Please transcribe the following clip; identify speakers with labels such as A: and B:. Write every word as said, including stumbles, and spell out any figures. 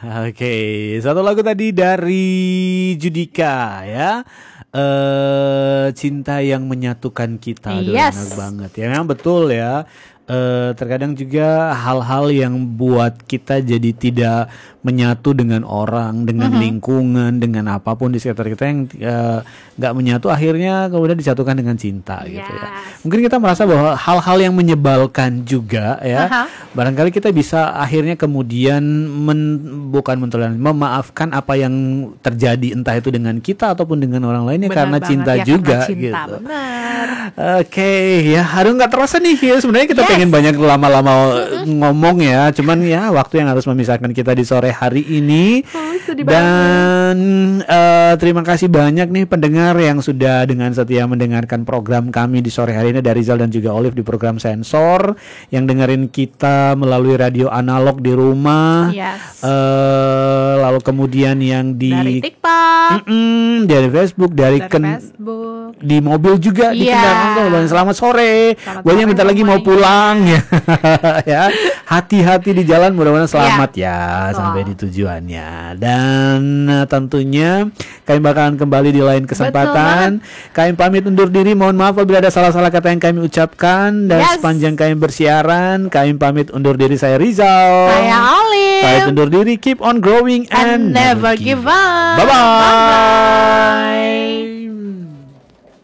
A: Oke, satu lagu tadi dari Judika ya. Eh cinta yang menyatukan kita. Aduh,
B: Yes.
A: enak banget ya. Memang betul ya. Eh terkadang juga hal-hal yang buat kita jadi tidak menyatu dengan orang, dengan
B: Mhm.
A: lingkungan, dengan apapun di sekitar kita yang eh, nggak menyatu, akhirnya kemudian disatukan dengan cinta gitu ya.
B: Yes.
A: Mungkin kita merasa bahwa hal-hal yang menyebalkan juga ya,
B: Aha.
A: barangkali kita bisa akhirnya kemudian men, bukan mentoleransi, memaafkan apa yang terjadi entah itu dengan kita ataupun dengan orang lainnya
B: Benar
A: karena
B: banget,
A: cinta
B: ya,
A: juga
B: karena cinta,
A: gitu.
B: benar.
A: Oke ya, aduh nggak terasa nih ya, sebenarnya kita
B: Yes.
A: pengen banyak lama-lama ngomong ya, cuman ya waktu yang harus memisahkan kita di sore hari ini.
B: Oh, sedih banget.
A: Dan eh, terima kasih banyak nih pendengar yang sudah dengan setia mendengarkan program kami di sore hari ini, dari Rizal dan juga Olive di program Sensor, yang dengerin kita melalui radio analog di rumah.
B: Yes.
A: Eh, lalu kemudian yang di
B: Dari TikTok,
A: Mm-mm, dari Facebook, dari,
B: dari
A: ken-
B: Facebook.
A: di mobil juga di
B: Iya.
A: kendaraan tuh. Dan selamat sore.
B: Selamat
A: Gue yang
B: sore
A: bentar lagi mau
B: semuanya.
A: pulang ya. Ya, hati-hati di jalan, mudah-mudahan selamat ya
B: Betul.
A: sampai di tujuannya. Dan uh, tentunya kami bakalan kembali di lain kesempatan. Kami pamit undur diri. Mohon maaf apabila ada salah-salah kata yang kami ucapkan. Dan
B: Yes.
A: sepanjang kami bersiaran, kami pamit undur diri. Saya Rizal.
B: Saya Olive.
A: Pamit undur diri. Keep on growing and,
B: And never give up.
A: Bye-bye.
B: Bye-bye.